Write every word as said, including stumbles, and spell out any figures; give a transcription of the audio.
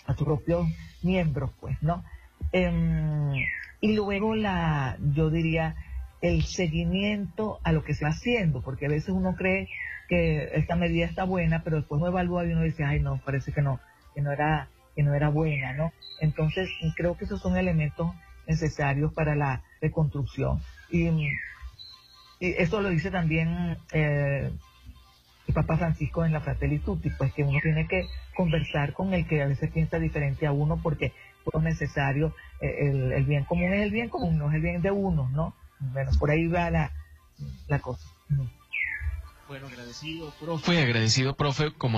a sus propios miembros, pues, ¿no? Eh, y luego la, yo diría, el seguimiento a lo que se va haciendo, porque a veces uno cree que esta medida está buena, pero después uno evalúa y uno dice, ay no, parece que no, que no era, que no era buena, ¿no? Entonces, creo que esos son elementos necesarios para la reconstrucción. Y, y eso lo dice también eh, el Papa Francisco en la Fratelli Tutti, pues que uno tiene que conversar con el que a veces piensa diferente a uno, porque es necesario, eh, el, el bien común es el bien común, no es el bien de uno, ¿no? Bueno, por ahí va la, la cosa. Bueno, agradecido, profe, agradecido, profe, como